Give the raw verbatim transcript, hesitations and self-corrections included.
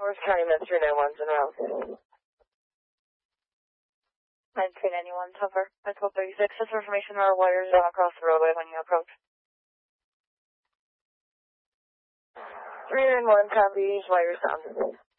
North County, Med three ninety-one's en route. Med three ninety-one, cover. Med twelve thirty-six, this information our wires run across the roadway when you approach. three nine one, copy, wires down.